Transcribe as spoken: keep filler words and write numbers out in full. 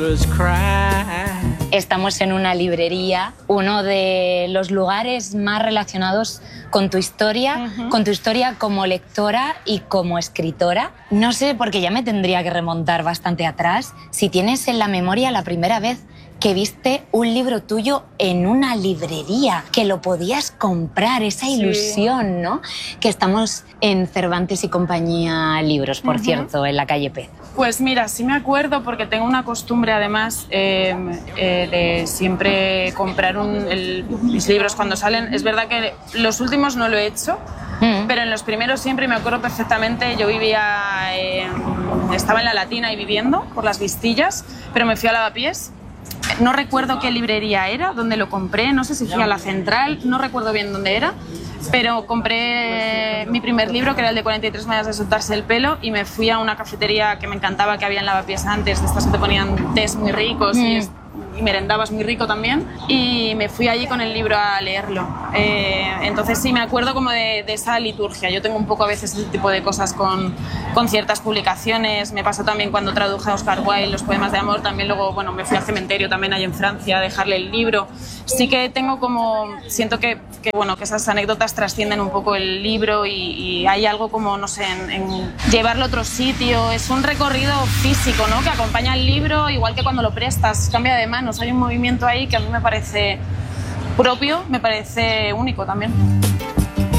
Estamos en una librería, uno de los lugares más relacionados con tu historia, uh-huh. con tu historia como lectora y como escritora. No sé, porque ya me tendría que remontar bastante atrás, si tienes en la memoria la primera vez que viste un libro tuyo en una librería, que lo podías comprar, esa ilusión, sí. ¿no? Que estamos en Cervantes y Compañía Libros, por uh-huh. cierto, en la calle Pez. Pues mira, sí me acuerdo porque tengo una costumbre además eh, eh, de siempre comprar un, el, mis libros cuando salen. Es verdad que los últimos no lo he hecho, mm. pero en los primeros siempre me acuerdo perfectamente. Yo vivía, eh, estaba en la Latina y viviendo por las Vistillas, pero me fui a Lavapiés. No recuerdo qué librería era, dónde lo compré, no sé si fui a la Central, no recuerdo bien dónde era, pero compré mi primer libro, que era el de cuarenta y tres maneras de soltarse el pelo, y me fui a una cafetería que me encantaba, que había en Lavapiés antes, de estas que te ponían tés muy ricos mm. y, y merendabas muy rico también, y me fui allí con el libro a leerlo. Eh, entonces sí, me acuerdo como de, de esa liturgia. Yo tengo un poco a veces ese tipo de cosas con, con ciertas publicaciones. Me pasó también cuando traduje a Oscar Wilde los poemas de amor, también luego, bueno, me fui al cementerio también ahí en Francia a dejarle el libro. Sí que tengo como, siento que, que, bueno, que esas anécdotas trascienden un poco el libro y, y hay algo como, no sé, en, en llevarlo a otro sitio. Es un recorrido físico, ¿no?, que acompaña al libro, igual que cuando lo prestas, cambia de manos. Hay un movimiento ahí que a mí me parece propio, me parece único también.